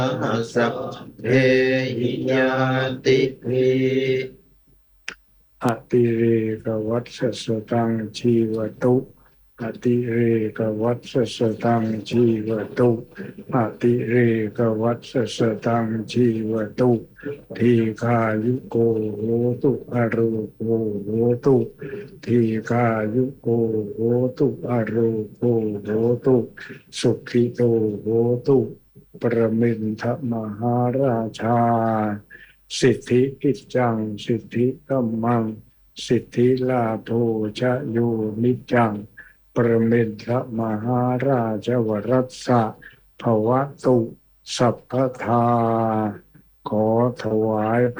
สัพเพหิยาติภิอติเรกวัฏสตังชีวตุอติเรกวัฏสตังชีวตุอติเรกวัฏสตังชีวตุทีฆายุโกโหตุอรูโกโหตุทีฆายุโกโหตุอรูโกโหตุสุขิโตโหตุประมินทมหาราชาสิทธิกิจจังสิทธิกัมมังสิทธิลาโภชะโยนิจังประมินทมหาราชวรัสสะภวตุสัพพทาขอถวาย